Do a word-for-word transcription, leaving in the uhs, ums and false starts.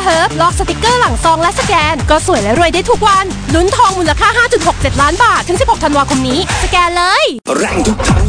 เฮิร์บลอกสติกเกอร์หลังซองและสแกนก็สวยและรวยได้ทุกวันลุ้นทองมูลค่า ห้าจุดหกเจ็ด ล้านบาทถึงสิบหกธันวาคมนี้สแกนเลยแรงทุกทาง